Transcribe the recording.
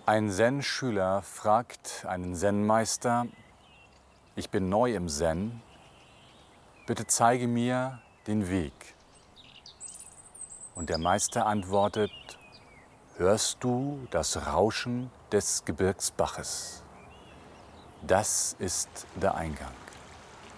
Ein Zen-Schüler fragt einen Zen-Meister: Ich bin neu im Zen, bitte zeige mir den Weg. Und der Meister antwortet: Hörst du das Rauschen des Gebirgsbaches? Das ist der Eingang.